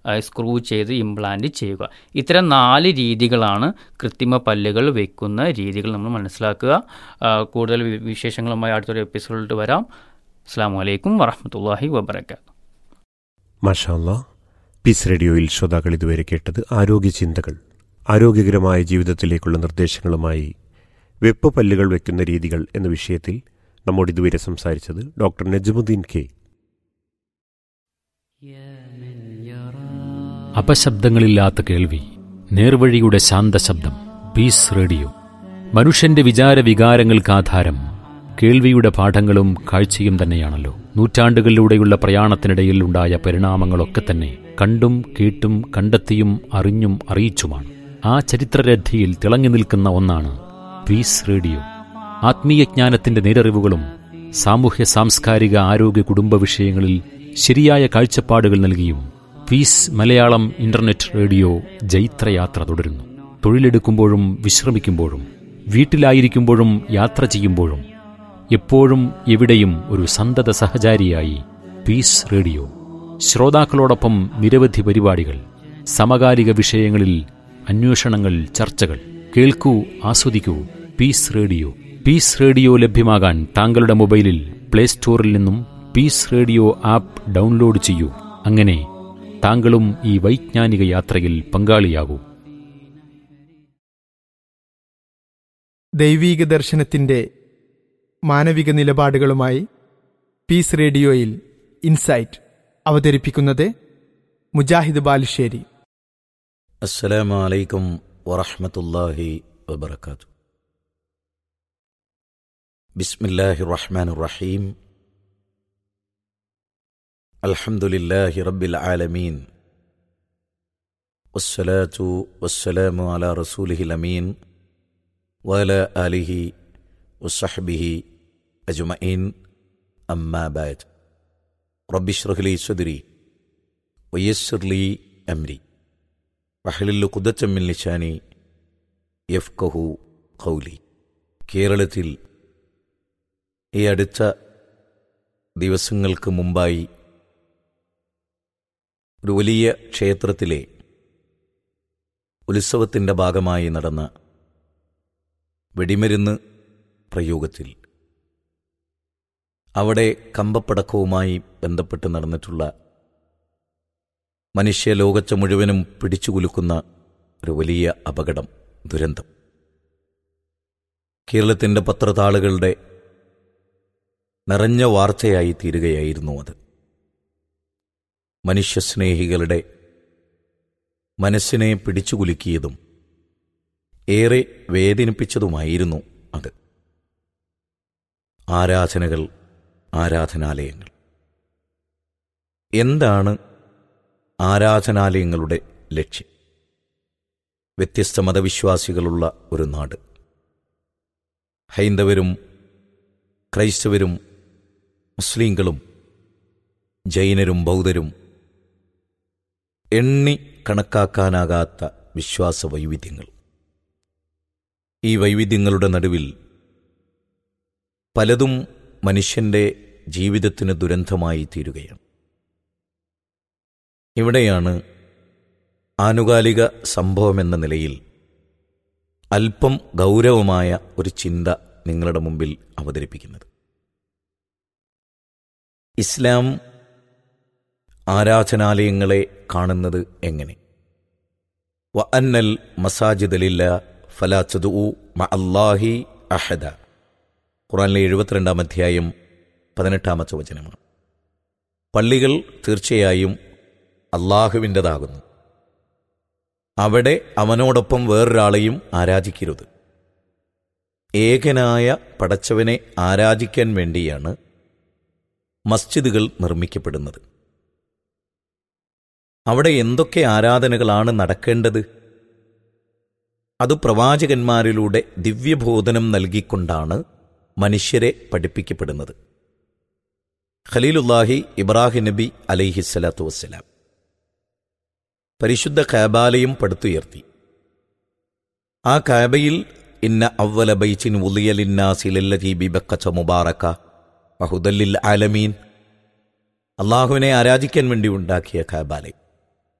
Screw ചെയ്ത് implant ചെയ്യുക. ഇത്തരം 4 രീതികളാണ് കൃത്രിമ പല്ലുകൾ വെക്കുന്ന രീതികൾ. നമ്മൾ മനസ്സിലാക്കുക. കൂടുതൽ വിശേഷങ്ങളുമായി അടുത്തൊരു എപ്പിസോഡിൽ വരാം. അസ്സലാമു അലൈക്കും വറഹ്മത്തുള്ളാഹി വബറകാതുഹു. മാഷാ അല്ലാഹ്. പീസ് റേഡിയോയിൽ ശ്രോതാക്കൾ ഇതുവരെ കേട്ടത് ആരോഗ്യ ചിന്തകൾ. ആരോഗ്യകരമായ ജീവിതത്തിലേക്കുള്ള നിർദ്ദേശങ്ങളുമായി വെപ്പ് പല്ലുകൾ വെക്കുന്ന രീതികൾ എന്ന വിഷയത്തിൽ നമ്മോട് ഇതുവരെ സംസാരിച്ചത് ഡോക്ടർ നജ്മുദ്ദീൻ കെ. അപശബ്ദങ്ങളില്ലാത്ത കേൾവി, നേർവഴിയുടെ ശാന്തശബ്ദം. പീസ് റേഡിയോ മനുഷ്യന്റെ വിചാരവികാരങ്ങൾക്ക് ആധാരം കേൾവിയുടെ പാഠങ്ങളും കാഴ്ചയും തന്നെയാണല്ലോ. നൂറ്റാണ്ടുകളിലൂടെയുള്ള പ്രയാണത്തിനിടയിൽ ഉണ്ടായ പരിണാമങ്ങളൊക്കെ തന്നെ കണ്ടും കേട്ടും കണ്ടെത്തിയും അറിഞ്ഞും അറിയിച്ചുമാണ്. ആ ചരിത്രരഥിയിൽ തിളങ്ങി നിൽക്കുന്ന ഒന്നാണ് പീസ് റേഡിയോ. ആത്മീയജ്ഞാനത്തിന്റെ നേരറിവുകളും സാമൂഹ്യ സാംസ്കാരിക ആരോഗ്യ കുടുംബ വിഷയങ്ങളിൽ ശരിയായ കാഴ്ചപ്പാടുകൾ നൽകിയും പീസ് മലയാളം ഇന്റർനെറ്റ് റേഡിയോ ജൈത്രയാത്ര തുടരുന്നു. തൊഴിലെടുക്കുമ്പോഴും വിശ്രമിക്കുമ്പോഴും വീട്ടിലായിരിക്കുമ്പോഴും യാത്ര ചെയ്യുമ്പോഴും എപ്പോഴും എവിടെയും ഒരു സന്തത സഹചാരിയായി പീസ് റേഡിയോ. ശ്രോതാക്കളോടൊപ്പം നിരവധി പരിപാടികൾ, സമകാലിക വിഷയങ്ങളിൽ അന്വേഷണങ്ങൾ, ചർച്ചകൾ. കേൾക്കൂ, ആസ്വദിക്കൂ. Piece radio. പീസ് റേഡിയോ ലഭ്യമാകാൻ താങ്കളുടെ മൊബൈലിൽ പ്ലേ സ്റ്റോറിൽ നിന്നും പീസ് റേഡിയോ ആപ്പ് ഡൗൺലോഡ് ചെയ്യൂ. അങ്ങനെ താങ്കളും ഈ വൈജ്ഞാനിക യാത്രയിൽ പങ്കാളിയാകൂ. ദൈവീക ദർശനത്തിന്റെ മാനവിക നിലപാടുകളുമായി പീസ് റേഡിയോയിൽ ഇൻസൈറ്റ് അവതരിപ്പിക്കുന്നത് മുജാഹിദ് ബാലുശ്ശേരി. അസ്സലാമു അലൈക്കും വറഹ്മത്തുള്ളാഹി വബറകാതുഹു. ബിസ്മില്ലാഹിർ റഹ്മാനിർ റഹീം. അൽഹംദുലില്ലാഹി റബ്ബിൽ ആലമീൻ. വസ്സലാത്തു വസ്സലാമു അലാ റസൂലിഹിൽ അമീൻ വഅലാ ആലിഹി വസ്സഹ്ബിഹി അജ്മഈൻ. അമ്മാ ബഅദ്. റബ്ബി ഇശ്റഹ് ലി സദ്രി വയസ്സിർ ലി അംരി വഹ്ലുൽ ഉഖ്ദത്തം മിൻ ലിസാനി യഫ്ഖഹു ഖൗലി. കേരളത്തിൽ ഈ അടുത്ത ദിവസങ്ങൾക്ക് മുമ്പായി ഒരു വലിയ ക്ഷേത്രത്തിലെ ഉത്സവത്തിൻ്റെ ഭാഗമായി നടന്ന വെടിമരുന്ന് പ്രയോഗത്തിൽ അവിടെ കമ്പപ്പടക്കവുമായി ബന്ധപ്പെട്ട് നടന്നിട്ടുള്ള മനുഷ്യലോകത്തെ മുഴുവനും പിടിച്ചുകുലുക്കുന്ന ഒരു വലിയ അപകടം, ദുരന്തം. കേരളത്തിൻ്റെ പത്രതാളുകളുടെ നിറഞ്ഞ വാർത്തയായി തീരുകയായിരുന്നു അത്. മനുഷ്യസ്നേഹികളുടെ മനസ്സിനെ പിടിച്ചുകുലുക്കിയതും ഏറെ വേദനിപ്പിച്ചതുമായിരുന്നു അത്. ആരാധനകൾ, ആരാധനാലയങ്ങൾ. എന്താണ് ആരാധനാലയങ്ങളുടെ ലക്ഷ്യം? വ്യത്യസ്ത മതവിശ്വാസികളുള്ള ഒരു നാട്. ഹൈന്ദവരും ക്രൈസ്തവരും മുസ്ലിങ്ങളും ജൈനരും ബൗദ്ധരും എണ്ണി കണക്കാക്കാനാകാത്ത വിശ്വാസ വൈവിധ്യങ്ങൾ. ഈ വൈവിധ്യങ്ങളുടെ നടുവിൽ പലതും മനുഷ്യന്റെ ജീവിതത്തിന് ദുരന്തമായി തീരുകയാണ്. ഇവിടെയാണ് ആനുകാലിക സംഭവമെന്ന നിലയിൽ അല്പം ഗൗരവമായ ഒരു ചിന്ത നിങ്ങളുടെ മുമ്പിൽ അവതരിപ്പിക്കുന്നത്. ഇസ്ലാം ആരാധനാലയങ്ങളെ കാണുന്നത് എങ്ങനെ? വഅന്നൽ മസാജിദ ലില്ലാഹ് ഫലാ തദ്ഉ മഅല്ലാഹി അഹദ. ഖുർആനിലെ 72-ാം അധ്യായം 18-ാമത്തെ വചനമാണ്. പള്ളികൾ തീർച്ചയായും അല്ലാഹുവിൻ്റെതാകുന്നു, അവിടെ അവനോടൊപ്പം വേറൊരാളെയും ആരാധിക്കരുത്. ഏകനായ പടച്ചവനെ ആരാധിക്കാൻ വേണ്ടിയാണ് മസ്ജിദുകൾ നിർമ്മിക്കപ്പെടുന്നത്. അവിടെ എന്തൊക്കെ ആരാധനകളാണ് നടക്കേണ്ടത്? അത് പ്രവാചകന്മാരിലൂടെ ദിവ്യബോധനം നൽകിക്കൊണ്ടാണ് മനുഷ്യരെ പഠിപ്പിക്കപ്പെടുന്നത്. ഖലീലുല്ലാഹി ഇബ്രാഹിം നബി അലൈഹിസ്സലാത്തു വസ്സലാം പരിശുദ്ധ കഅബാലയം പടുത്തുയർത്തി. ആ കഅബയിൽ ഇന്ന അവ്വല ബൈത്തിൻ വുളിയ ലിന്നാസി ലല്ലദീ ബിബക്കത മുബാറക വഹുദൽ ലിൽ ആലമീൻ, അല്ലാഹുവിനെ ആരാധിക്കാൻ വേണ്ടി ഉണ്ടാക്കിയ കഅബാലയം.